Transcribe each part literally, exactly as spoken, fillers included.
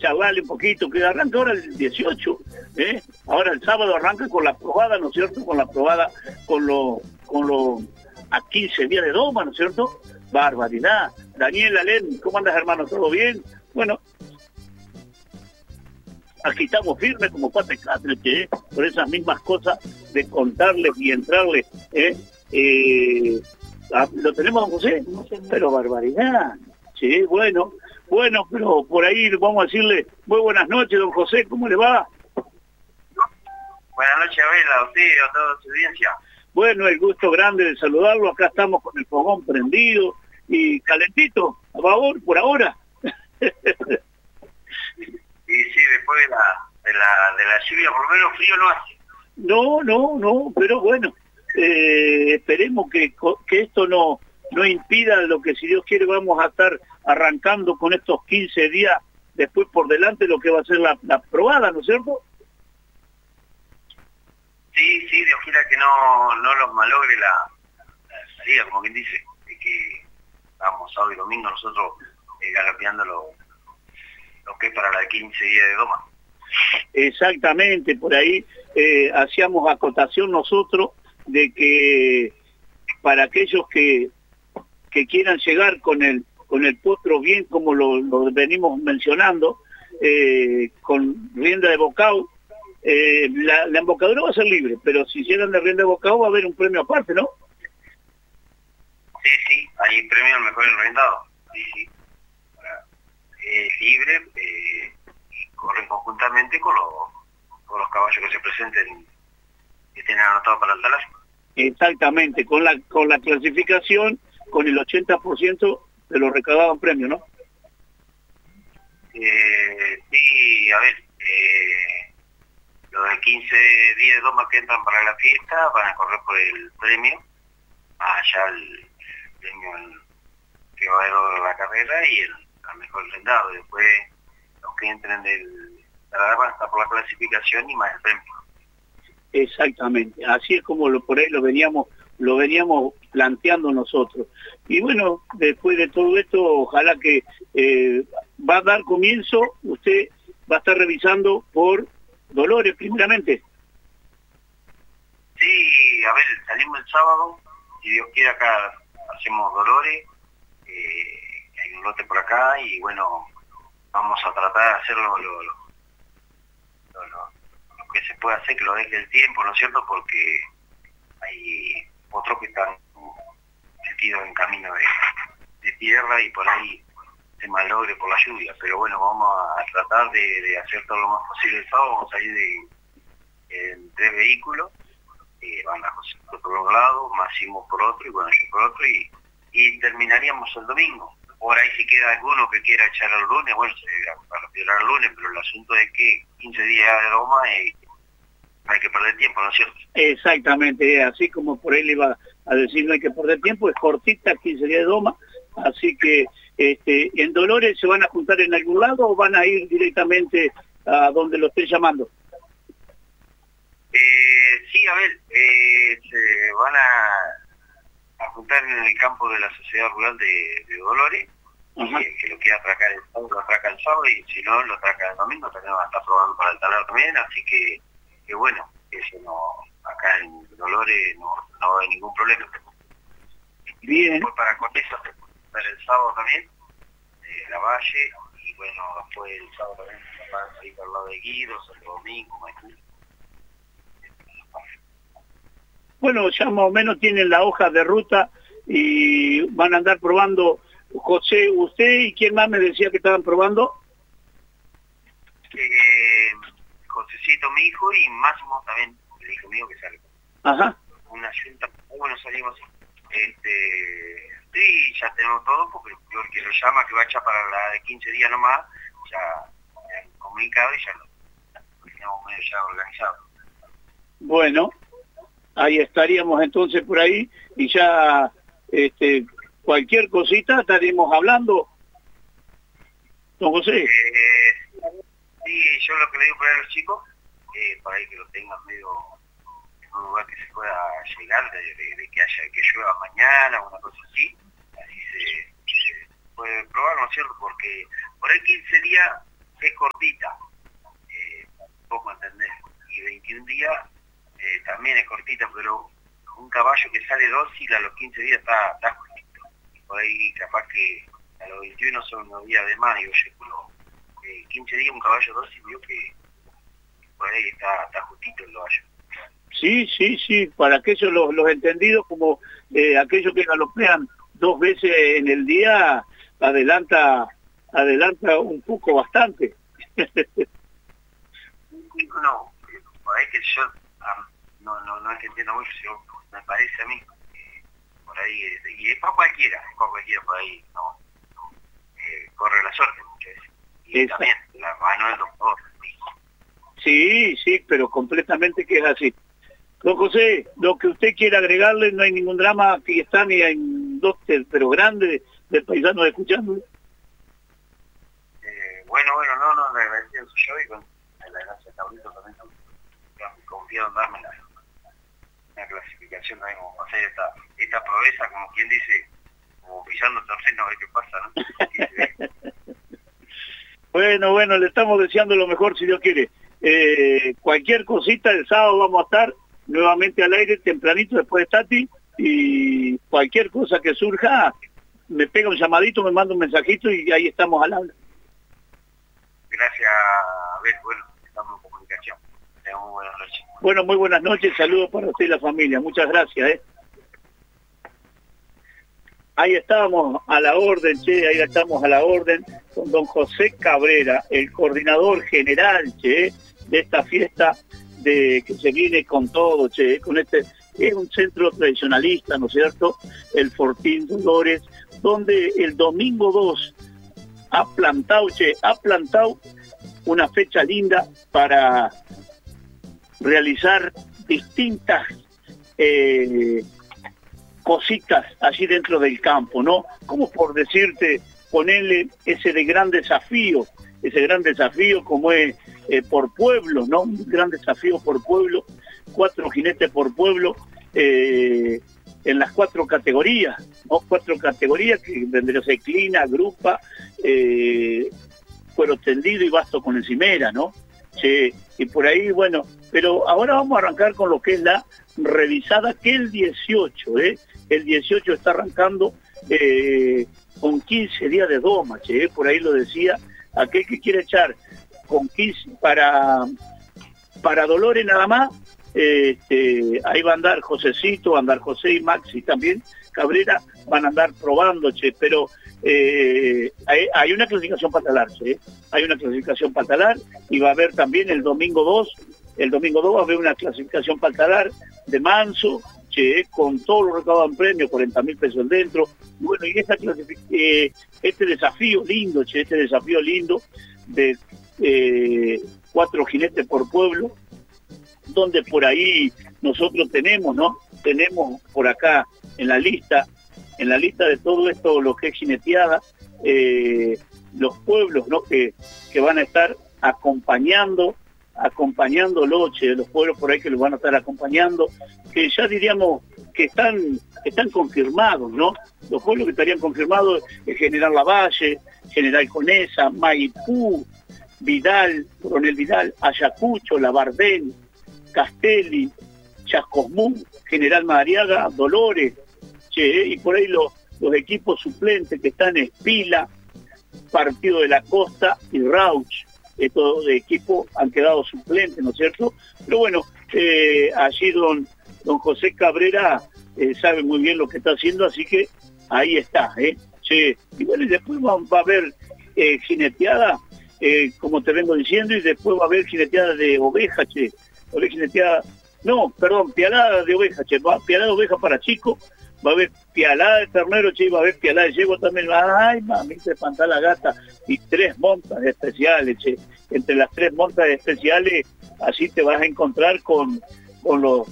charlarle un poquito, que arranca ahora el dieciocho, ¿eh? Ahora el sábado arranca con la probada, ¿no es cierto? Con la probada, con lo, con lo, a quince días de doma, ¿no es cierto? Barbaridad. Daniel Alén, ¿cómo andas, hermano? ¿Todo bien? Bueno, aquí estamos firmes como pata y catre, ¿eh? Por esas mismas cosas de contarles y entrarles, ¿eh? Eh, ¿Lo tenemos, don José? Pero barbaridad. Sí, bueno, bueno, pero por ahí vamos a decirle muy buenas noches, don José, ¿cómo le va? Buenas noches, Abel, a usted y a toda su audiencia. Bueno, el gusto grande de saludarlo, acá estamos con el fogón prendido y calentito, a favor, por ahora. Y sí, después de la, de la, de la lluvia, por lo menos frío no hace. No, no, no, pero bueno, eh, esperemos que, que esto no, no impida lo que, si Dios quiere, vamos a estar arrancando con estos quince días después por delante lo que va a ser la, la probada, ¿no es cierto? Sí, sí, Dios quiera que no, no los malogre la, la salida, como quien dice, de que vamos sábado y domingo nosotros eh, galopeando lo, lo que es para la quince días de doma. Exactamente, por ahí eh, hacíamos acotación nosotros de que para aquellos que, que quieran llegar con el con el potro bien como lo, lo venimos mencionando, eh, con rienda de bocado, eh, la, la embocadura va a ser libre, pero si llegan de rienda de bocado va a haber un premio aparte, ¿no? Sí, sí, hay premio al mejor enrendado, sí, sí. Eh, libre, eh, y corren conjuntamente con los, con los caballos que se presenten, que tienen anotado para el talazo. Exactamente, con la con la clasificación, con el ochenta por ciento de los recaudados en premio, ¿no? Eh, sí, a ver, eh, los de quince días de doma que entran para la fiesta van a correr por el premio, allá el premio el, que va a haber la carrera y el, el mejor rendado. Después los que entren del la van a estar por la clasificación y más el premio. Exactamente, así es como lo, por ahí lo veníamos lo veníamos planteando nosotros. Y bueno, después de todo esto, ojalá que eh, va a dar comienzo, usted va a estar revisando por Dolores primeramente. Sí, a ver, salimos el sábado, si Dios quiere acá hacemos Dolores, eh, hay un lote por acá y bueno, vamos a tratar de hacerlo lo, lo, lo, lo, lo que se puede hacer, que lo deje el tiempo, ¿no es cierto? Porque hay otros que están metidos en camino de, de tierra y por ahí se malogre por la lluvia, pero bueno, vamos a tratar de, de hacer todo lo más posible el sábado. Vamos a ir de, en tres vehículos, eh, van a José por un lado, Máximo por otro y bueno, yo por otro, y, y terminaríamos el domingo. Por ahí si queda alguno que quiera echar el lunes, bueno, se va a retirar el lunes, pero el asunto es que quince días de doma eh, hay que perder tiempo, ¿no es cierto? Exactamente, así como por ahí le iba a decir, no hay que perder tiempo, es cortita, quince días de doma, así que este, ¿en Dolores se van a juntar en algún lado o van a ir directamente a donde lo estén llamando? Eh, sí, a ver, eh, se van a, a juntar en el campo de la Sociedad Rural de, de Dolores, eh, que lo quiera atracar el sábado, lo atraca el sábado, y si no, lo atraca el domingo, también va a estar probando para el talar también, así que, que bueno, eso no, acá en Dolores no, no hay ningún problema. Bien. Después para Conesa, para el sábado también, eh, La Valle, y bueno, después el sábado también van a ir al lado de Guido, Santo Domingo, Maipú. Bueno, ya más o menos tienen la hoja de ruta y van a andar probando. José, usted y quién más me decía que estaban probando. Eh, Josecito, mi hijo, y Máximo también, el hijo mío que sale. Ajá. Una yunta, bueno, salimos, este, sí, ya tenemos todo, porque el que lo llama, que va a echar para la de quince días nomás, ya me han comunicado y ya lo tenemos medio ya organizado. Bueno, ahí estaríamos entonces por ahí y ya este, cualquier cosita estaríamos hablando, don José. Eh, sí, yo lo que le digo para los chicos, eh, para ahí que lo tengan medio en un lugar que se pueda llegar, de, de, de que haya que llueva mañana o una cosa así, así se, se puede probar, ¿no es cierto? Porque por ahí quince días es cortita, eh, poco entender, y veintiún días eh, también es cortita, pero un caballo que sale dócil a los quince días está, está cortito. Por ahí capaz que a los veintiuno son unos días de más, digo yo, pero eh, quince días un caballo dócil, digo que por ahí está, está justito el caballo. Sí, sí, sí, para aquellos los, los entendidos, como eh, aquellos que galopean dos veces en el día, adelanta adelanta un poco bastante. No, por ahí que yo no, no, no es que entiendo mucho, sino me parece a mí, eh, por ahí, eh, y es para cualquiera, es para cualquiera por ahí, no, eh, corre la suerte muchas veces, y Esa. también la mano del doctor. Sí, sí, pero completamente que es así. Don José, lo que usted quiera agregarle, no hay ningún drama, aquí están y hay dos, pero grandes, de paisanos escuchando. Eh, bueno, bueno, no, no, le agradecía a su show y con la gracia de Taurito también confiaron en darme la, la clasificación también como hacer esta, esta proeza, como quien dice, como pisando terreno a ver qué pasa, ¿no? Bueno, bueno, le estamos deseando lo mejor si Dios quiere. Eh, cualquier cosita, el sábado vamos a estar nuevamente al aire tempranito después de Tati, y cualquier cosa que surja me pega un llamadito, me manda un mensajito y ahí estamos al habla. Gracias, a ver, bueno, estamos en comunicación. Muy buenas noches. Bueno, muy buenas noches, saludos para usted y la familia, muchas gracias. ¿eh? Ahí estamos a la orden, che, ahí estamos a la orden con don José Cabrera, el coordinador general, che, de esta fiesta de que se viene con todo, che, con este, es un centro tradicionalista, ¿no es cierto?, el Fortín Dolores, donde el domingo dos ha plantado, che, ha plantado una fecha linda para realizar distintas eh, cositas allí dentro del campo, ¿no? Como por decirte, ponerle ese de gran desafío, ese gran desafío como es eh, por pueblo, ¿no? Un gran desafío por pueblo, cuatro jinetes por pueblo, eh, en las cuatro categorías, ¿no? Cuatro categorías que vendría a ser clina, grupa, eh, cuero tendido y basto con encimera, ¿no? Sí, y por ahí, bueno, pero ahora vamos a arrancar con lo que es la revisada, que el dieciocho, ¿eh? El dieciocho está arrancando eh, con quince días de doma, che, ¿eh? Por ahí lo decía, aquel que quiere echar con quince para, para Dolores nada más, eh, este, ahí va a andar Josecito, va a andar José y Maxi también, Cabrera, van a andar probando, che, pero eh, hay, hay una clasificación patalar, che, hay una clasificación patalar y va a haber también el domingo dos, el domingo dos va a haber una clasificación patalar de manso, che, con todo lo recaudado en premio, cuarenta mil pesos dentro. Bueno, y esta eh, este desafío lindo, che, este desafío lindo de eh, cuatro jinetes por pueblo, donde por ahí nosotros tenemos, ¿no? Tenemos por acá en la lista, en la lista de todo esto, lo que es jineteada, eh, los pueblos, ¿no? Que, que van a estar acompañando, acompañándolo, che, los pueblos por ahí que los van a estar acompañando, que ya diríamos que están, están confirmados, ¿no? Los pueblos que estarían confirmados es General Lavalle, General Conesa, Maipú, Vidal, Coronel Vidal, Ayacucho, Labardén, Castelli, Chascomún, General Madariaga, Dolores, che, y por ahí los, los equipos suplentes que están en Espila, Partido de la Costa y Rauch. Estos de equipo han quedado suplentes, ¿no es cierto? Pero bueno, eh, allí don, don José Cabrera eh, sabe muy bien lo que está haciendo, así que ahí está, ¿eh? Sí. Y bueno, y después va, va a haber eh, jineteada, eh, como te vengo diciendo, y después va a haber jineteada de oveja, che. Va a haber jineteada, no, perdón, pialada de oveja, che, va, pialada de oveja para chicos, va a haber pialada de ternero, che, va a haber pialada de yegua también, ay, mami, se espanta la gata, y tres montas especiales, che. Entre las tres montas especiales, así te vas a encontrar con, con los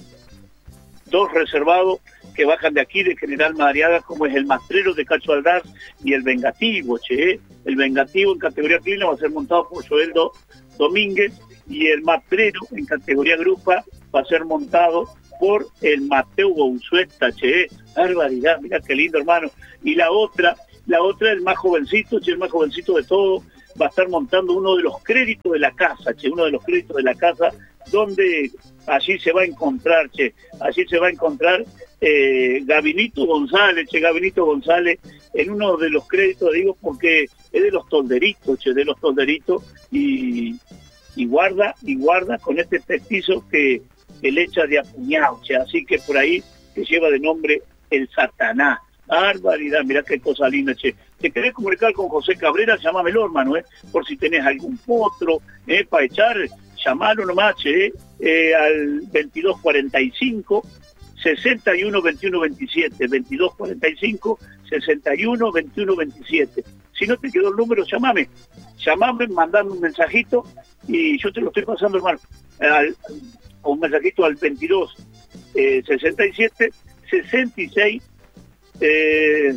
dos reservados que bajan de aquí, de General Madariaga, como es el Mastrero de Cacho Aldaz y el Vengativo, che. El Vengativo en categoría clina va a ser montado por Joeldo Domínguez, y el Mastrero en categoría grupa va a ser montado por el Mateo Bouzueta, che. Barbaridad, mira qué lindo, hermano. Y la otra, la otra, el más jovencito, che, el más jovencito de todo, va a estar montando uno de los créditos de la casa, che, uno de los créditos de la casa, donde allí se va a encontrar, che, allí se va a encontrar eh, Gabinito González, che, Gabinito González, en uno de los créditos, digo, porque es de los tolderitos, che, de los tolderitos, y, y guarda, y guarda con este petizo que, que le echa de apuñado, che, así que por ahí que lleva de nombre el Satanás. Barbaridad, mirá qué cosa linda, che. ¿Te querés comunicar con José Cabrera? Llámamelo, hermano, ¿eh? Por si tenés algún potro, ¿eh? Para echar, llamalo nomás, che, eh, al veintidós cuarenta y cinco, sesenta y uno, veintiuno, veintisiete, veintidós cuarenta y cinco, sesenta y uno, veintiuno, veintisiete. Si no te quedó el número, llamame. Llamame, mandame un mensajito y yo te lo estoy pasando, hermano. Al, un mensajito al veintidós, eh, sesenta y siete, sesenta y seis, eh,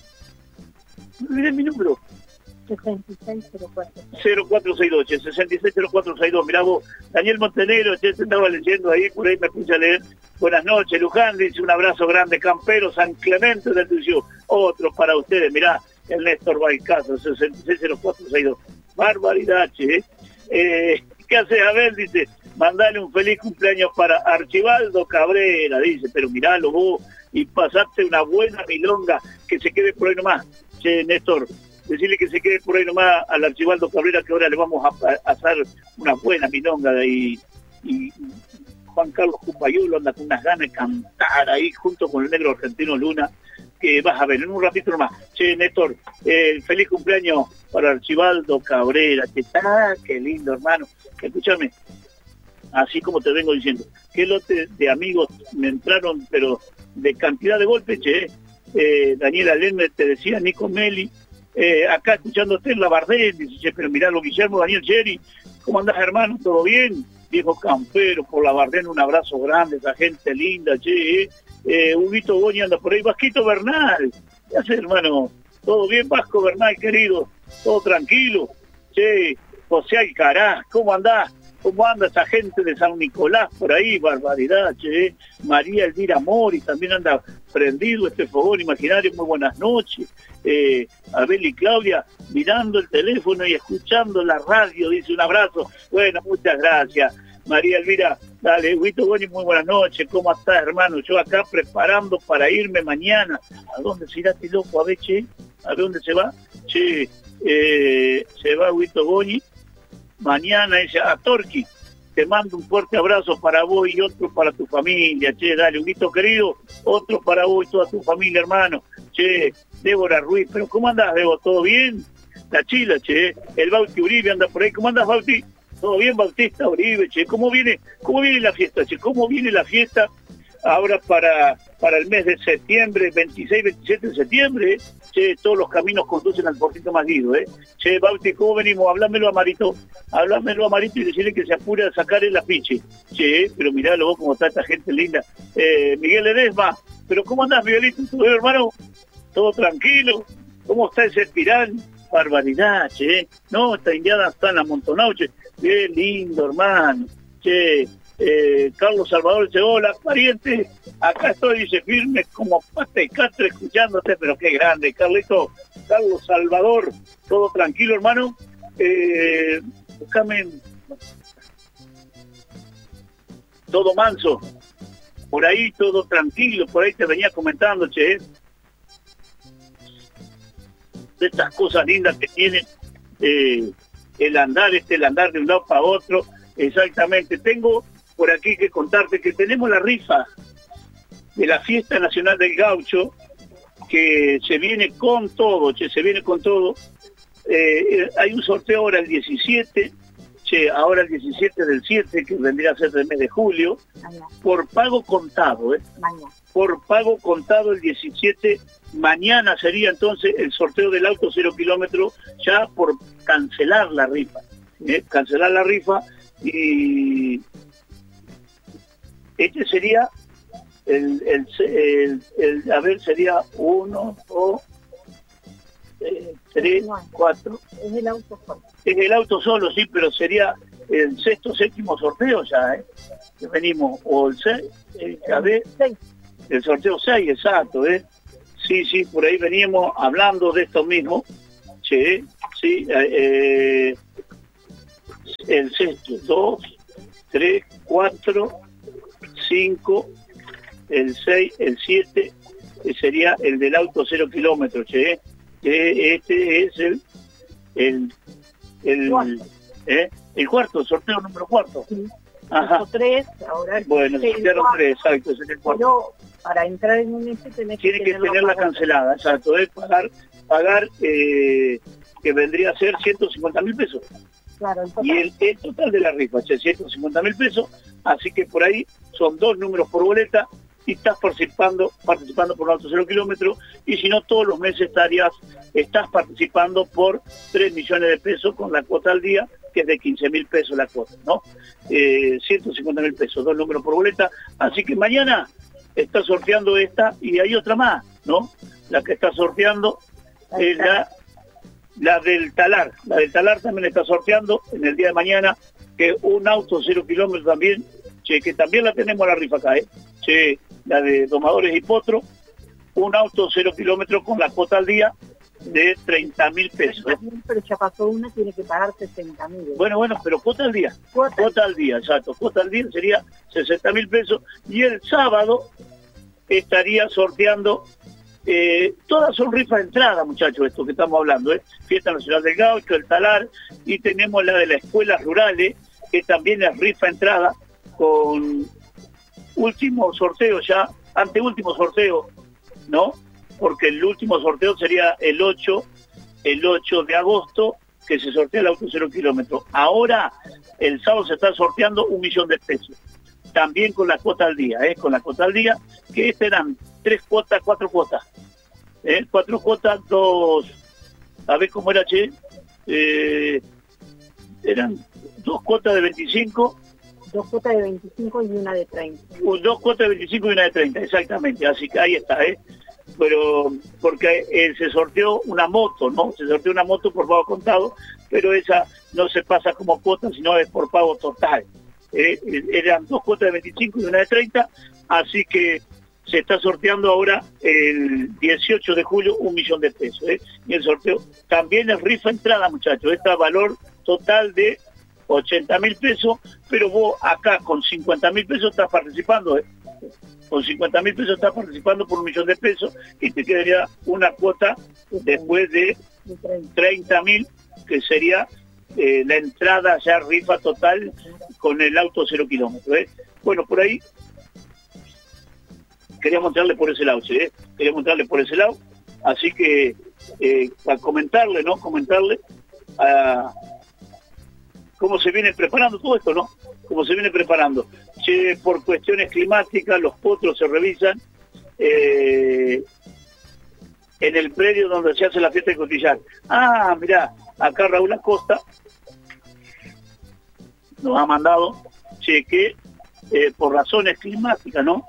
mire mi número. sesenta y seis cero cuatro. cero cuatro seis dos, sesenta y seis cero cuatro seis dos. Mirá vos, Daniel Montenegro, usted estaba leyendo ahí, por ahí me puse a leer. Buenas noches, Luján, dice un abrazo grande, Campero, San Clemente del Tuyo. Otro para ustedes, mirá, el Néstor Baicazo, sesenta y seis cero cuatro seis dos. Barbaridad, che. Eh, ¿Qué haces, Abel? Dice, mandale un feliz cumpleaños para Archibaldo Cabrera, dice, pero miralo vos y pasaste una buena milonga, que se quede por ahí nomás. Che, Néstor, decirle que se quede por ahí nomás al Archibaldo Cabrera, que ahora le vamos a, a hacer una buena milonga, y, y Juan Carlos Cumpayulo anda con unas ganas de cantar ahí junto con el negro argentino Luna, que vas a ver en un ratito nomás. Che, Néstor, eh, feliz cumpleaños para Archibaldo Cabrera, que está, qué lindo, hermano. Escúchame, así como te vengo diciendo, qué lote de amigos me entraron, pero de cantidad de golpes, che. Eh, Daniela Lenne te decía, Nico Meli, eh, acá escuchándote en la Bardén, dice, che, pero mirá, lo Guillermo, Daniel Cheri, ¿cómo andás, hermano? ¿Todo bien? Viejo Campero, por la Bardén, un abrazo grande, esa gente linda, che, eh. Eh, Huguito Goñi anda por ahí, Vasquito Bernal, ¿qué hace, hermano? ¿Todo bien, Vasco Bernal, querido? ¿Todo tranquilo? Che, José Alcaraz, ¿cómo andás? ¿Cómo anda esa gente de San Nicolás por ahí? Barbaridad, che. María Elvira Mori también anda prendido este fogón imaginario. Muy buenas noches. Eh, Abel y Claudia mirando el teléfono y escuchando la radio, dice un abrazo. Bueno, muchas gracias. María Elvira, dale, Huito Goni, muy buenas noches. ¿Cómo estás, hermano? Yo acá preparando para irme mañana. ¿A dónde se irá este loco? A ver, che. ¿A dónde se va? Che, eh, se va Huito Goni. Mañana ella a Torqui, te mando un fuerte abrazo para vos y otro para tu familia, che, dale, Huguito querido, otro para vos y toda tu familia, hermano, che, Débora Ruiz, pero ¿cómo andás, Debo? ¿Todo bien? La Chila, che, el Bauti Uribe anda por ahí, ¿cómo andás, Bauti? ¿Todo bien, Bautista Uribe, che? ¿Cómo viene, cómo viene la fiesta, che? ¿Cómo viene la fiesta ahora para, para el mes de septiembre, veintiséis, veintisiete de septiembre? Che, todos los caminos conducen al Portito Maguido, ¿eh? Che, Bauti, ¿cómo venimos? Hablámelo a Marito, hablámelo a Marito y decirle que se apure a sacar el afiche. Che, pero miralo vos cómo está esta gente linda. Eh, Miguel Ledesma, pero ¿cómo andás, Miguelito? ¿Todo bien, hermano? ¿Todo tranquilo? ¿Cómo está ese espiral? Barbaridad, che. No, esta indiada está en amontonado, che. Qué lindo, hermano. Che, eh, Carlos Salvador dice, hola, pariente. Acá estoy, dice, firme como pata y castro escuchándote, pero qué grande, Carlito. Carlos Salvador, todo tranquilo, hermano. Eh, búscame todo manso. Por ahí todo tranquilo, por ahí te venía comentando, che. ¿eh? De estas cosas lindas que tiene eh, el andar, este, el andar de un lado para otro. Exactamente. Tengo por aquí que contarte que tenemos la rifa de la Fiesta Nacional del Gaucho, que se viene con todo, che, se viene con todo. Eh, hay un sorteo ahora el diecisiete, che, ahora el diecisiete del siete, que vendría a ser del mes de julio, mañana. Por pago contado, ¿eh? Mañana. Por pago contado el diecisiete, mañana sería entonces el sorteo del auto cero kilómetro, ya por cancelar la rifa, ¿eh? Cancelar la rifa, y este sería el, el, el, el a ver, sería uno, dos, eh, tres, cuatro. Es el auto solo. Es el auto solo, sí, pero sería el sexto, séptimo sorteo ya, ¿eh? Que venimos, o el seis, el, a ver, el sorteo seis, exacto, ¿eh? Sí, sí, por ahí veníamos hablando de esto mismo, che, sí, eh, el sexto, dos, tres, cuatro, cinco, el seis, el siete, que sería el del auto cero kilómetros, che, que este es el el el, Cuarto. ¿eh? el cuarto, sorteo número cuarto. Sí. Ajá. Tres, ahora Bueno, el sortearon cuarto, tres, exacto, es el cuarto. pero para entrar en un ese tenés Tiene que tenerlo tenerla pagado. cancelada, exacto, es pagar, pagar eh, que vendría a ser ciento cincuenta mil pesos. Claro, el total. Y el, el total de la rifa, che, ciento cincuenta mil pesos, así que por ahí son dos números por boleta y estás participando participando por un auto cero kilómetros, y si no, todos los meses estarías estás participando por tres millones de pesos con la cuota al día, que es de quince mil pesos la cuota, ¿no? Eh, ciento cincuenta mil pesos, dos números por boleta, así que mañana está sorteando esta y hay otra más, ¿no? La que está sorteando es la, la del Talar, la del Talar también está sorteando en el día de mañana, que un auto cero kilómetros también, che, que también la tenemos a la rifa acá, ¿eh? Che, la de Domadores y Potro, un auto cero kilómetros con la cuota al día de treinta mil pesos. ¿eh? Pero ya pasó una, tiene que pagar sesenta mil. Bueno, bueno, pero cuota al día. Cuota. Cuota al día, exacto. Cuota al día sería sesenta mil pesos. Y el sábado estaría sorteando, eh, todas son rifas de entrada, muchachos, esto que estamos hablando, ¿eh? Fiesta Nacional del Gaucho, el Talar, y tenemos la de las escuelas rurales, que también es rifa de entrada, con último sorteo ya, anteúltimo sorteo, ¿no? Porque el último sorteo sería el ocho, el ocho de agosto, que se sortea el auto cero kilómetros. Ahora, el sábado se está sorteando un millón de pesos. También con la cuota al día, ¿eh? Con la cuota al día, que este eran tres cuotas, cuatro cuotas. ¿eh? Cuatro cuotas, dos... A ver cómo era, che. Eh, eran dos cuotas de veinticinco... Dos cuotas de veinticinco y una de treinta. Dos cuotas de veinticinco y una de treinta, exactamente. Así que ahí está, ¿eh? Pero porque eh, se sorteó una moto, ¿no? Se sorteó una moto por pago contado, pero esa no se pasa como cuota, sino es por pago total. ¿eh? Eran dos cuotas de veinticinco y una de treinta, así que se está sorteando ahora el dieciocho de julio un millón de pesos. ¿eh? Y el sorteo también es rifa entrada, muchachos. Está valor total de ochenta mil pesos, pero vos acá con cincuenta mil pesos estás participando, ¿eh? Con cincuenta mil pesos estás participando por un millón de pesos y te quedaría una cuota después de treinta mil, que sería eh, la entrada ya rifa total con el auto cero kilómetros. ¿eh? Bueno, por ahí quería mostrarle por ese lado, ¿sí? ¿eh? Quería mostrarle por ese lado, así que eh, para comentarle, ¿no? Comentarle a... cómo se viene preparando todo esto, ¿no? Cómo se viene preparando. Che, por cuestiones climáticas, los potros se revisan eh, en el predio donde se hace la fiesta de Costillar. Ah, mirá, acá Raúl Acosta nos ha mandado, che, que eh, por razones climáticas, ¿no?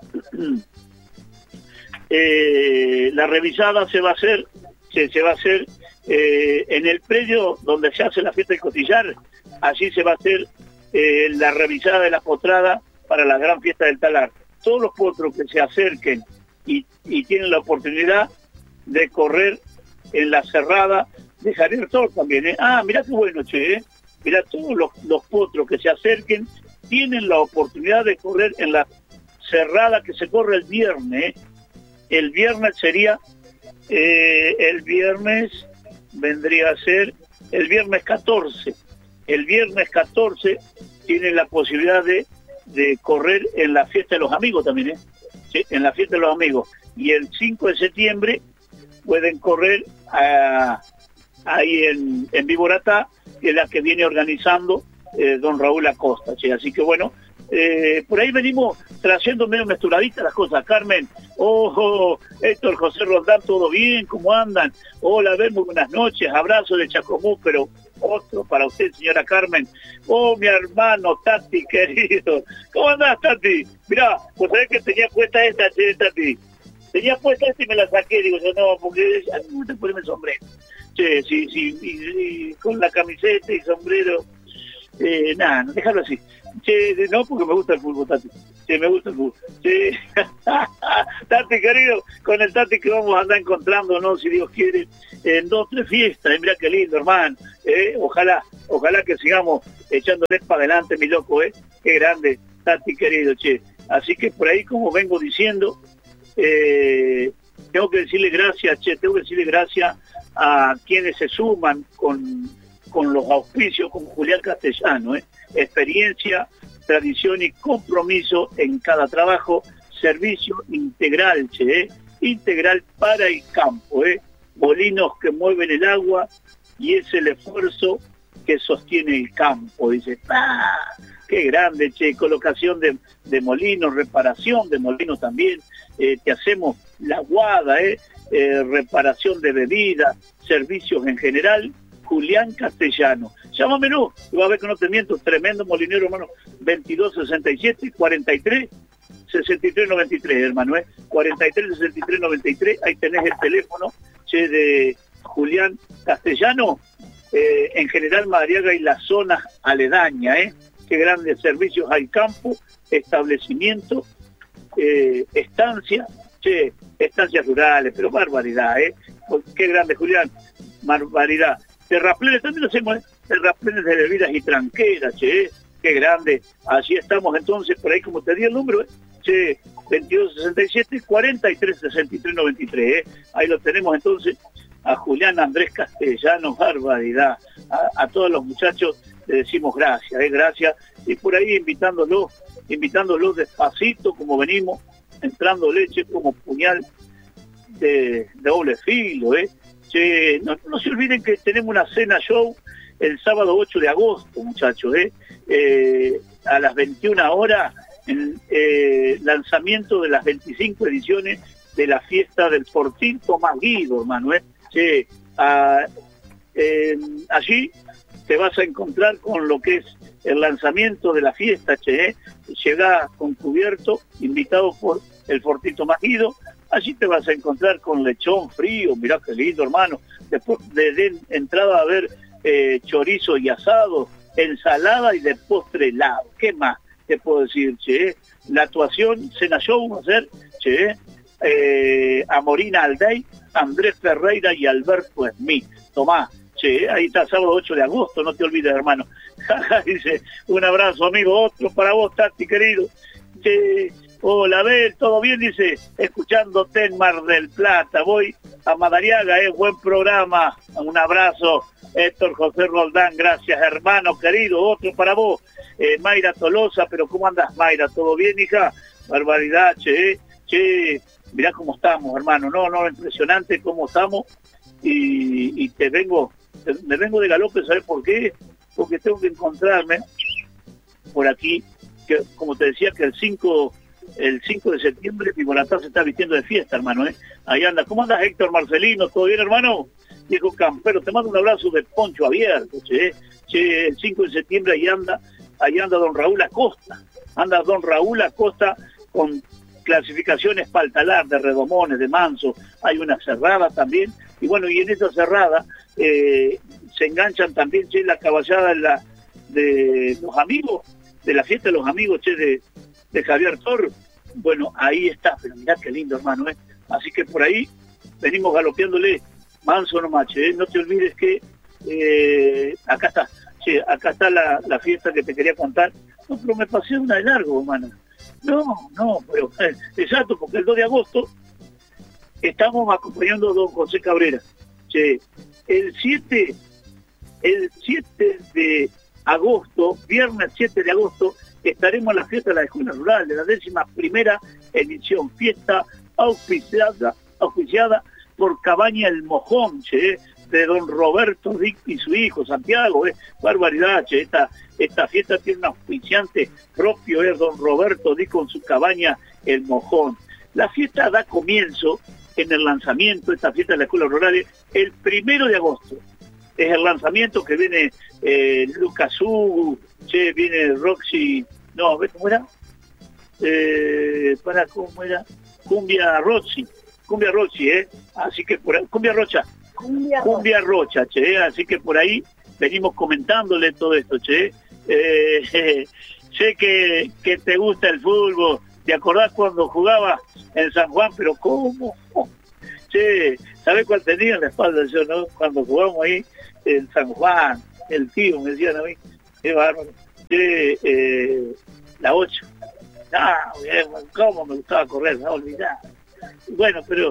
eh, la revisada se va a hacer, se, se va a hacer eh, en el predio donde se hace la fiesta de Costillar. Allí se va a hacer eh, la revisada de la potrada para la gran fiesta del Talar. Todos los potros que se acerquen y, y tienen la oportunidad de correr en la cerrada de Javier Tor también. ¿eh? Ah, mirá qué bueno, che. ¿eh? Mirá, todos los, los potros que se acerquen tienen la oportunidad de correr en la cerrada que se corre el viernes. ¿eh? El viernes sería, eh, el viernes vendría a ser el viernes catorce. El viernes catorce tienen la posibilidad de, de correr en la fiesta de los amigos también, ¿eh? ¿Sí? En la fiesta de los amigos. Y el cinco de septiembre pueden correr a, ahí en, en Viboratá, que es la que viene organizando eh, don Raúl Acosta. ¿Sí? Así que bueno, eh, por ahí venimos trayendo medio mezcladitas las cosas. Carmen, ojo, Héctor, José Roldán, ¿todo bien? ¿Cómo andan? Hola, ver, muy buenas noches, abrazo de Chacomú, pero... otro para usted, señora Carmen. Oh, mi hermano Tati, querido. ¿Cómo andás, Tati? Mirá, vos sabés que tenía puesta esta, che, Tati. Tenía puesta esta y me la saqué. Digo, yo no, porque ya no te ponerme el sombrero. Che, sí, sí, y, y con la camiseta y sombrero. Eh, nada, no, déjalo así. Che, no, porque me gusta el fútbol, Tati. Sí, me gusta el fútbol. Sí. Tati, querido, con el Tati que vamos a andar encontrándonos, si Dios quiere, en dos, tres fiestas. Eh, mirá qué lindo, hermano. Eh, ojalá, ojalá que sigamos echándole para adelante, mi loco, ¿eh? Qué grande, Tati, querido, che. Así que por ahí, como vengo diciendo, eh, tengo que decirle gracias, che, tengo que decirle gracias a quienes se suman con, con los auspicios, como Julián Castellano, ¿eh? Experiencia, tradición y compromiso en cada trabajo, servicio integral, che, ¿eh? Integral para el campo, ¿eh? Molinos que mueven el agua y es el esfuerzo que sostiene el campo, dice, ¡ah! Qué grande, che, colocación de, de molinos, reparación de molinos también, eh, te hacemos la guada, eh, eh, reparación de bebidas, servicios en general, Julián Castellano. Llámamelo, y va a ver que no te miento, tremendo molinero, hermano, veintidós sesenta y siete, cuarenta y tres, sesenta y tres noventa y tres, hermano, eh, cuarenta y tres, sesenta y tres noventa y tres, ahí tenés el teléfono, che, de Julián Castellano, eh, en General Madariaga y las zonas aledañas, eh, qué grandes servicios al campo, establecimiento, eh, estancia, che, estancias rurales, pero barbaridad, eh, qué grande, Julián, barbaridad. Terraplenes también lo hacemos, ¿eh? Terraplenes de bebidas y tranqueras, che, ¿eh? Qué grande. Así estamos entonces, por ahí como te di el número, ¿eh? Che, veintidós sesenta y siete, cuarenta y tres sesenta y tres noventa y tres, ¿eh? Ahí lo tenemos entonces a Julián Andrés Castellano, barbaridad. A, a todos los muchachos le decimos gracias, ¿eh? Gracias. Y por ahí invitándolos, invitándolos despacito, como venimos, entrando leche como puñal de, de doble filo, ¿eh? Che, no, no se olviden que tenemos una cena show el sábado ocho de agosto, muchachos, ¿eh? Eh, a las veintiuna horas, en eh, lanzamiento de las veinticinco ediciones de la fiesta del Fortín Tomás Guido, hermano, ¿eh? Che, a, eh, allí te vas a encontrar con lo que es el lanzamiento de la fiesta, che, ¿eh? Llega con cubierto, invitado por el Fortín Tomás Guido. Allí te vas a encontrar con lechón frío, mirá qué lindo, hermano. Después de, de entrada a ver eh, chorizo y asado, ensalada y de postre helado. ¿Qué más te puedo decir, che? La actuación, cena show va a ser, che, eh, Amorina Aldey, Andrés Ferreira y Alberto Smith. Tomás, che, ahí está, sábado ocho de agosto, no te olvides, hermano. Dice, un abrazo, amigo, otro para vos, Tati, querido. Che, hola, Abel, ¿todo bien? Dice, escuchándote en Mar del Plata. Voy a Madariaga, es eh, buen programa. Un abrazo, Héctor José Roldán, gracias, hermano querido. Otro para vos, eh, Mayra Tolosa. Pero ¿cómo andas, Mayra? ¿Todo bien, hija? Barbaridad, che, eh. Che, mirá cómo estamos, hermano. No, no, impresionante cómo estamos. Y, y te vengo, te, me vengo de galope, ¿sabes por qué? Porque tengo que encontrarme por aquí, que como te decía, que el cinco... el cinco de septiembre Pimonatá se está vistiendo de fiesta, hermano, ¿eh? Ahí anda. ¿Cómo andas, Héctor Marcelino? ¿Todo bien, hermano? Diego Campero, te mando un abrazo de poncho abierto, che. Che, el cinco de septiembre ahí anda, ahí anda don Raúl Acosta. Anda don Raúl Acosta con clasificaciones para el talar de Redomones, de Manso. Hay una cerrada también. Y bueno, y en esa cerrada eh, se enganchan también, che, la caballada de, la, de los amigos, de la fiesta de los amigos, che, de de Javier Tor. Bueno, ahí está, pero mirá qué lindo, hermano, ¿eh? Así que por ahí venimos galopeándole manso nomás, che, ¿eh? No te olvides que eh, acá está, che, acá está la, la fiesta que te quería contar. No, pero me pasé una de largo, hermano. No, no, pero eh, exacto, porque el dos de agosto estamos acompañando a don José Cabrera. Che, el siete, el siete de agosto, viernes siete de agosto, estaremos en la fiesta de la Escuela Rural, de la décima primera edición, fiesta auspiciada, auspiciada por Cabaña El Mojón, che, de don Roberto Dick y su hijo, Santiago, eh, barbaridad, che, esta, esta fiesta tiene un auspiciante propio, es eh, don Roberto Dick con su Cabaña El Mojón. La fiesta da comienzo en el lanzamiento, esta fiesta de la Escuela Rural, el primero de agosto. Es el lanzamiento que viene eh, Lucas Hugo, che, viene Roxy, no, ¿ves cómo era? Eh, para, ¿cómo era? Cumbia Roxy, Cumbia Roxy, ¿eh? Así que por ahí, Cumbia Rocha, Cumbia, Cumbia Rocha, che, así que por ahí venimos comentándole todo esto, che. Eh, sé que, que te gusta el fútbol, ¿te acordás cuando jugaba en San Juan? Pero ¿cómo? Che, ¿sabés cuál tenía en la espalda yo, no? Cuando jugamos ahí en San Juan, el tío me decían a mí, qué bárbaro, che, eh, la ocho. Ah, bien, cómo me gustaba correr, no olvidar. Bueno, pero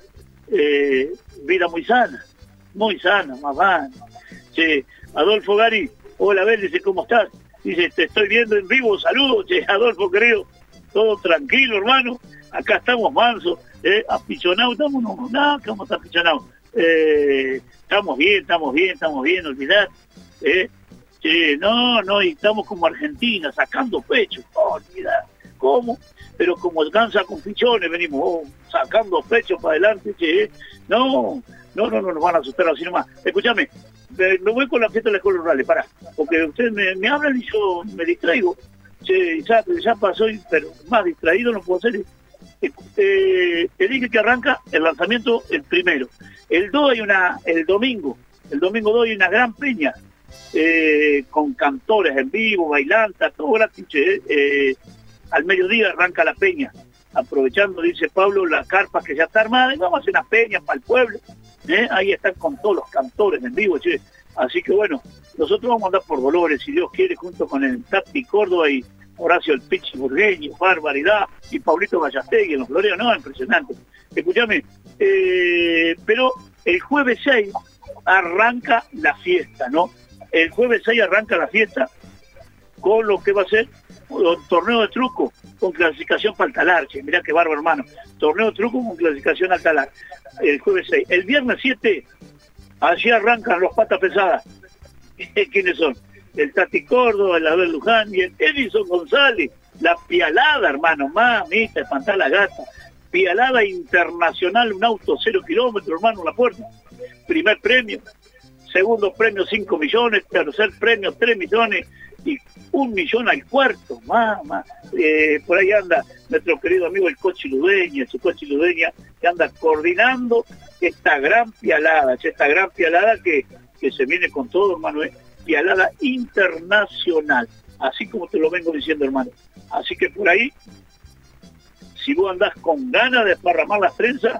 eh, vida muy sana, muy sana, más van. Che, Adolfo Gari, hola, Bel, dice, ¿cómo estás? Dice, te estoy viendo en vivo, saludos, che, Adolfo, querido, todo tranquilo, hermano, acá estamos mansos, eh, apichonados, estamos, no, no, ¿cómo está apichonados? Eh, estamos bien, estamos bien, estamos bien, olvidar, eh, che, no, no, y estamos como Argentina, sacando pecho, oh, olvidar, ¿cómo? Pero como alcanza con pichones, venimos oh, sacando pecho para adelante, che, eh, no, no, no, no nos van a asustar así nomás. Escúchame, me, me voy con la fiesta de la escuela rural, pará, porque ustedes me, me hablan y yo me distraigo. Che, ya, ya pasó, pero más distraído no puedo ser. Eh, eh, te dije que arranca el lanzamiento el primero. El dos hay una, el domingo, el domingo dos hay una gran peña, eh, con cantores en vivo, bailantas, todo gratis, che, eh, al mediodía arranca la peña, aprovechando, dice Pablo, la carpa que ya está armada, y vamos a hacer una peña para el pueblo. ¿Eh? Ahí están con todos los cantores en vivo, che. Así que bueno, nosotros vamos a andar por Dolores, si Dios quiere, junto con el Tati Córdoba y Horacio el Pichi Burgueño, Barbaridad, y Pablito Gallastegui en los Floreos, no, impresionante. Escúchame, eh, pero el jueves seis arranca la fiesta, ¿no? El jueves seis arranca la fiesta con lo que va a ser un torneo de truco con clasificación para el talar, che, mirá qué bárbaro, hermano. Torneo de truco con clasificación al talar. El jueves seis. El viernes siete, allí arrancan los patas pesadas. ¿Quiénes son? El Tati Córdoba, el Abel Luján y el Edison González. La pialada, hermano, mamita, espantar la gata. Pialada internacional, un auto cero kilómetros, hermano, en la puerta. Primer premio. Segundo premio, cinco millones. Tercer premio, tres millones. Y un millón al cuarto, mamá. Eh, por ahí anda nuestro querido amigo el Cochi Ludeña, su Cochi Ludeña, que anda coordinando esta gran pialada, esta gran pialada que, que se viene con todo, hermano, ¿eh? Pialada internacional, así como te lo vengo diciendo, hermano. Así que por ahí, si vos andás con ganas de esparramar las trenzas,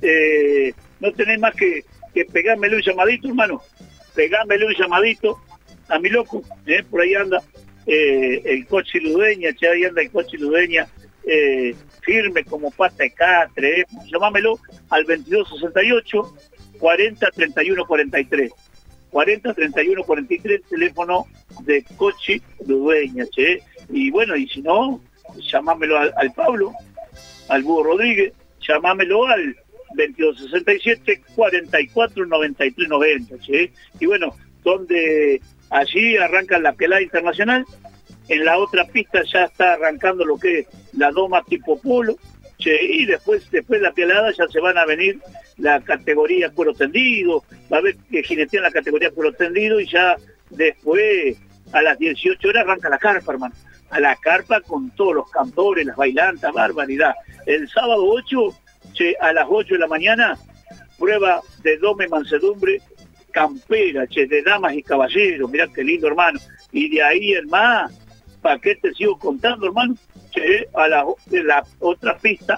eh, no tenés más que, que pegármele un llamadito, hermano, pegármele un llamadito a mi loco, ¿eh? Por ahí anda eh, el Cochi Ludeña, che, ahí anda el Cochi Ludeña, eh, firme como pata de catre, ¿eh? Llamámelo al veintidós sesenta y ocho, cuarenta treinta y uno cuarenta y tres, cuarenta treinta y uno cuarenta y tres, teléfono de Cochi Ludeña, che, y bueno, y si no, llamámelo al, al Pablo, al Búho Rodríguez, llamámelo al veintidós sesenta y siete, cuarenta y cuatro noventa y tres noventa, che, y bueno, donde allí arranca la pelada internacional, en la otra pista ya está arrancando lo que es la doma tipo polo, che, y después después de la pelada ya se van a venir la categoría cuero tendido, va a haber que jinetear la categoría cuero tendido, y ya después a las dieciocho horas arranca la carpa, hermano, a la carpa con todos los cantores, las bailantas, barbaridad. El sábado ocho, che, a las ocho de la mañana, prueba de doma y mansedumbre, campera, che, de damas y caballeros, mirá qué lindo, hermano. Y de ahí, hermano, ¿para qué te sigo contando, hermano? Che, a la, la otra pista,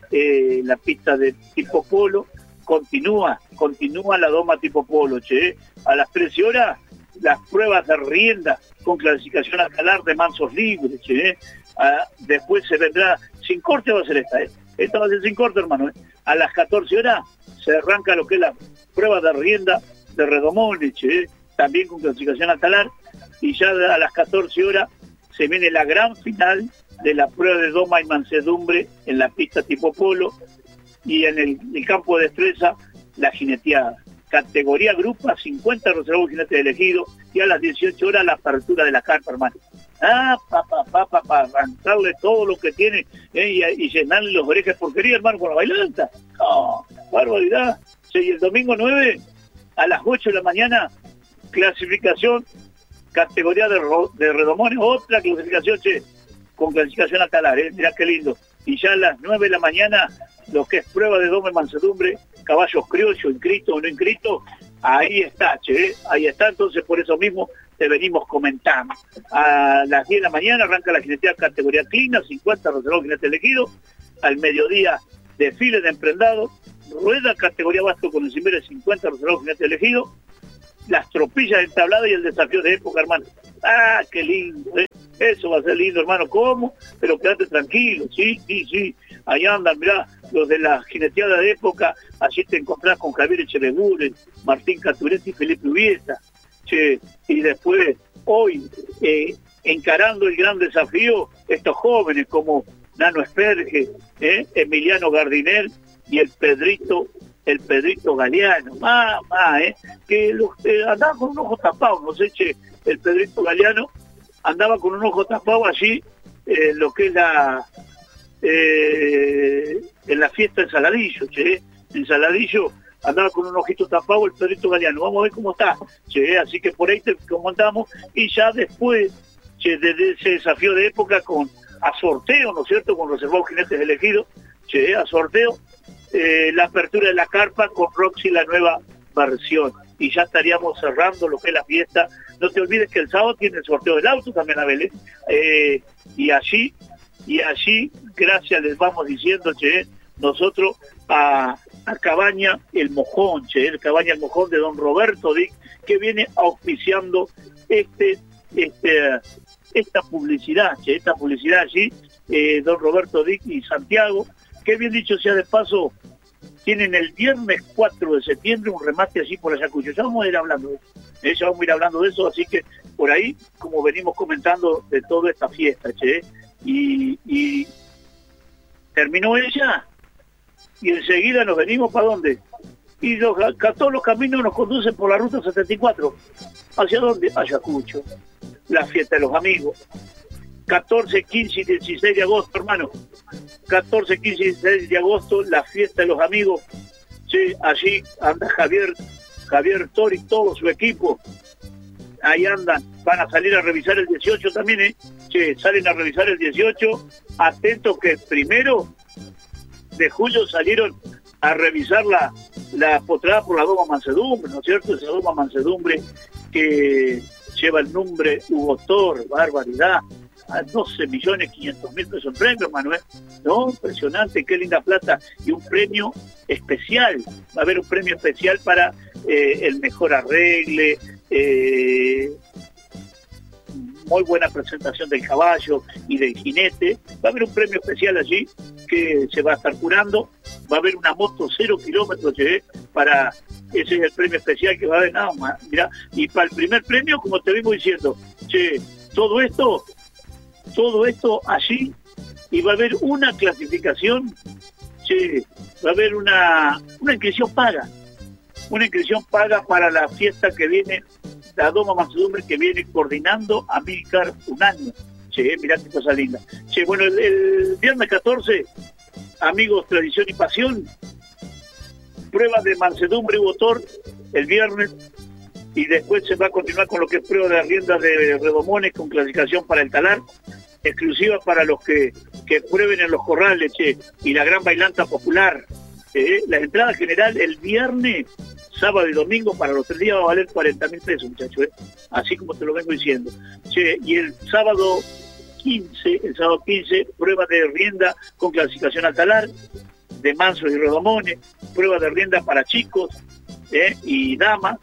eh, la pista de tipo polo, continúa, continúa la doma tipo polo, che. A las trece horas, las pruebas de rienda con clasificación a calar de mansos libres, che. Ah, después se vendrá, sin corte va a ser esta, eh. Esta va a ser sin corte, hermano, eh. A las catorce horas se arranca lo que es la prueba de rienda de redomones, che, también con clasificación a talar, y ya a las catorce horas se viene la gran final de la prueba de doma y mansedumbre en la pista tipo polo, y en el, el campo de destreza la jineteada. Categoría grupa, cincuenta reservados jinetes elegidos, y a las dieciocho horas la apertura de la carpa, hermano. Ah, papá, papá, para arrancarle todo lo que tiene, eh, y, y llenarle los orejas porquería, hermano, con la bailanta. Oh, barbaridad. Sí, y el domingo nueve, a las ocho de la mañana, clasificación, categoría de, ro, de redomones, otra clasificación, che, con clasificación a talar, eh, mirá qué lindo. Y ya a las nueve de la mañana, lo que es prueba de doma y mansedumbre, caballos criollos, inscritos o no inscritos, ahí está, che, eh, ahí está. Entonces, por eso mismo, te venimos comentando. A las diez de la mañana arranca la jineteada categoría Clina, cincuenta reservados jinete elegido. Al mediodía, desfile de emprendado. Rueda categoría Basto con encimera cincuenta reservados jinete elegido. Las tropillas entabladas y el desafío de época, hermano. Ah, qué lindo, ¿eh? Eso va a ser lindo, hermano. ¿Cómo? Pero quédate tranquilo, sí, sí, sí. Ahí andan, mirá, los de la jineteada de época. Allí te encontrás con Javier Echeverría, Martín Caturetti y Felipe Ubieta. Che, y después, hoy, eh, encarando el gran desafío, estos jóvenes como Nano Esperge, eh, Emiliano Gardiner y el Pedrito, el Pedrito Galeano. Más, más, eh, que los, eh, andaba con un ojo tapado, no sé, che, el Pedrito Galeano andaba con un ojo tapado allí, eh, lo que es la, eh, en la fiesta de Saladillo, che, en Saladillo andaba con un ojito tapado el Pedrito Galeano. Vamos a ver cómo está, che, así que por ahí te comentamos, y ya después, che, de ese desafío de época con a sorteo, ¿no es cierto?, con reservados jinetes elegidos, che, a sorteo, eh, la apertura de la carpa con Roxy, la nueva versión, y ya estaríamos cerrando lo que es la fiesta. No te olvides que el sábado tiene el sorteo del auto también, a Vélez, eh, y allí, y allí, gracias les vamos diciendo, che, nosotros a, a Cabaña El Mojón, che, el Cabaña El Mojón de don Roberto Dick, que viene auspiciando este, este, esta publicidad, che, esta publicidad allí, eh, don Roberto Dick y Santiago, que bien dicho sea de paso, tienen el viernes cuatro de septiembre un remate allí por Ayacucho. Ya vamos a ir hablando de eso, eh, ya vamos a ir hablando de eso, así que por ahí, como venimos comentando de toda esta fiesta, che, y, y terminó ella, y enseguida nos venimos ¿para dónde? Y los, todos los caminos nos conducen por la ruta setenta y cuatro. ¿Hacia dónde? Ayacucho. La fiesta de los amigos. catorce, quince y dieciséis de agosto, hermano. catorce, quince y dieciséis de agosto, la fiesta de los amigos. Sí, allí anda Javier, Javier Tor y todo su equipo. Ahí andan, van a salir a revisar el dieciocho también, ¿eh? Sí, salen a revisar el dieciocho. Atentos que el primero de julio salieron a revisar la, la potrada por la Doma Mansedumbre, ¿no es cierto? Esa Doma Mansedumbre que lleva el nombre Hugo Tor, barbaridad. A doce millones quinientos mil pesos en premio, Manuel. No, impresionante, qué linda plata. Y un premio especial. Va a haber un premio especial para eh, el mejor arregle, eh, muy buena presentación del caballo y del jinete. Va a haber un premio especial allí que se va a estar curando. Va a haber una moto cero kilómetros, che, para... Ese es el premio especial que va a haber. Nada más, mirá. Y para el primer premio, como te vengo diciendo, che, todo esto... todo esto allí, y va a haber una clasificación, sí, va a haber una, una inscripción paga, una inscripción paga para la fiesta que viene, la Doma Mansedumbre que viene coordinando Amílcar un año. Sí, mirá qué cosa linda. Sí, bueno, el, el viernes catorce, amigos, tradición y pasión, prueba de mansedumbre y motor el viernes, y después se va a continuar con lo que es prueba de riendas de redomones con clasificación para el talar, exclusiva para los que, que prueben en los corrales, che, y la gran bailanta popular. Eh, la entrada general el viernes, sábado y domingo para los tres días va a valer cuarenta mil pesos, muchachos, eh, así como te lo vengo diciendo. Che, y el sábado quince, el sábado quince, prueba de rienda con clasificación al talar, de mansos y redomones, prueba de rienda para chicos eh, y damas.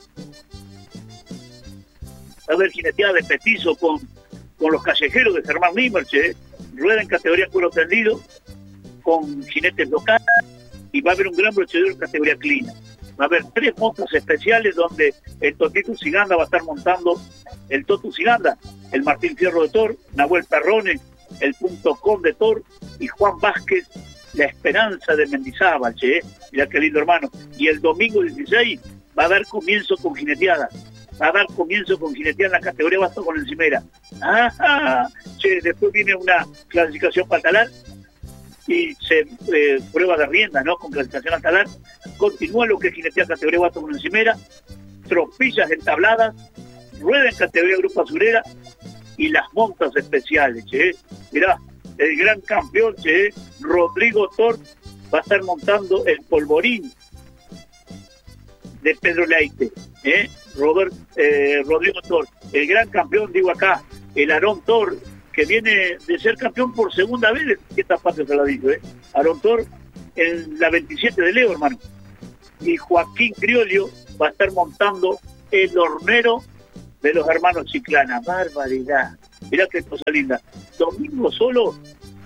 Va a haber jineteada de petizo con, con los callejeros de Germán Nimerche, eh, rueda en categoría cuero tendido, con jinetes locales, y va a haber un gran brochedor en categoría clina. Va a haber tres motos especiales donde el Totito Ciganda va a estar montando el Totu Ciganda, el Martín Fierro de Tor, Nahuel Perrone, el Punto Com de Tor, y Juan Vázquez, la Esperanza de Mendizábal, che, eh. Mirá qué lindo, hermano. Y el domingo dieciséis va a dar comienzo con jineteada. Va a dar comienzo con jineteada en la categoría Basto con encimera. Ajá. Che, después viene una clasificación para talar y se eh, prueba de rienda, ¿no? Con clasificación al talar. Continúa lo que es jineteada categoría Basto con encimera, tropillas entabladas, rueda en categoría Grupo Azurera y las montas especiales, che. Mirá, el gran campeón, che, Rodrigo Tor, va a estar montando el polvorín de Pedro Leite, ¿eh? Robert, eh, Rodrigo Tor, el gran campeón, digo acá, el Aarón Tor, que viene de ser campeón por segunda vez en esta parte se lo dicho, ¿eh? Aarón Tor en la veintisiete de Leo, hermano. Y Joaquín Criolio va a estar montando el hornero de los hermanos Chiclana. Barbaridad. Mirá qué cosa linda. Domingo solo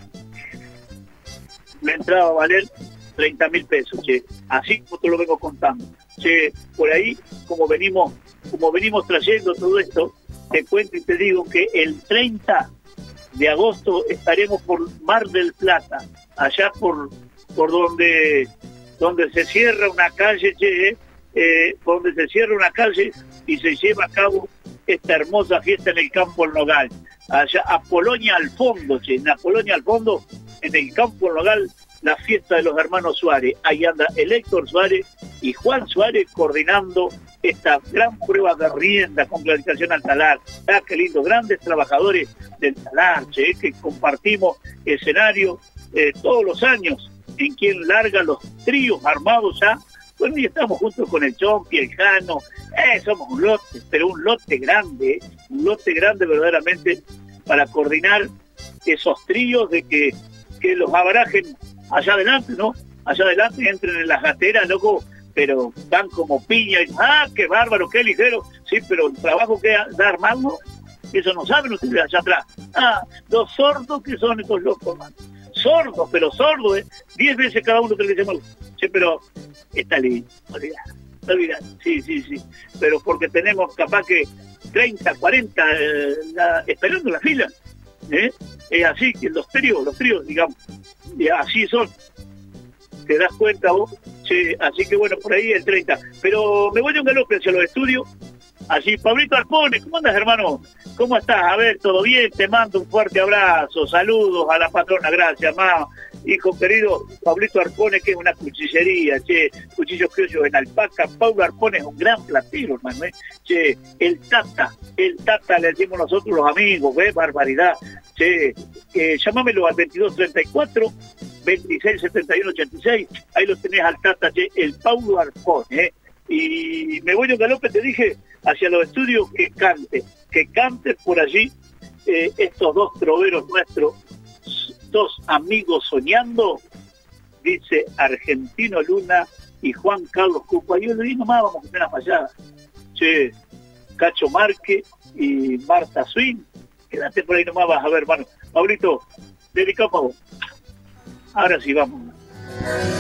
me entraba a valer treinta mil pesos, che. Así como te lo vengo contando. Che, por ahí, como venimos, como venimos trayendo todo esto, te cuento y te digo que el treinta de agosto estaremos por Mar del Plata, allá por, por donde, donde se cierra una calle, che, eh, donde se cierra una calle y se lleva a cabo esta hermosa fiesta en el Campo El Nogal, allá a Polonia al fondo, che, en Polonia al fondo, en el Campo El Nogal, la fiesta de los hermanos Suárez. Ahí anda el Héctor Suárez y Juan Suárez coordinando esta gran prueba de rienda con clasificación al talar. Ah, qué lindo, grandes trabajadores del talar, che, que compartimos escenario eh, todos los años, en quien larga los tríos armados ya. Bueno, y estamos juntos con el Chompi, el Jano, eh, somos un lote, pero un lote grande, eh, un lote grande verdaderamente para coordinar esos tríos de que, que los abarajen allá adelante, ¿no? Allá adelante entren en las gateras, loco, pero dan como piña, y, ah, qué bárbaro, qué ligero, sí, pero el trabajo que da armando, eso no saben ustedes allá atrás. Ah, los sordos que son estos locos, man. Sordos, pero sordos, ¿eh? Diez veces cada uno que le decimos, sí, pero está lindo, olvidá, olvidá, sí, sí, sí, pero porque tenemos capaz que treinta, cuarenta eh, la, esperando la fila, ¿eh? Es así, que los tríos, los tríos, digamos, y así son, te das cuenta vos, sí, así que bueno, por ahí el treinta, pero me voy a un galope hacia los estudios, así, Pablito Arpone, ¿cómo andas, hermano? ¿Cómo estás? A ver, ¿todo bien? Te mando un fuerte abrazo, saludos a la patrona, gracias, mamá. Hijo querido, Pablito Arpone, que es una cuchillería, che, cuchillos criollos en alpaca. Pablo Arpone es un gran platero, hermano, ¿eh? Che, el Tata, el Tata le decimos nosotros los amigos, ¿eh? Barbaridad. Che, eh, llámamelo al veintidós treinta y cuatro, veintiséis setenta y uno ochenta y seis, ahí lo tenés al Tata, che, el Pablo Arpone, ¿eh? Y me voy a un galope, te dije, hacia los estudios, que cante, que cante por allí eh, estos dos troveros nuestros, dos amigos soñando, dice Argentino Luna y Juan Carlos Cupa. Yo le digo, nomás vamos a tener una fallada. Che, Cacho Marque y Marta Swin, quédate por ahí nomás, vas a ver, hermano. Pablito, dedicado para vos. Ahora sí, vamos.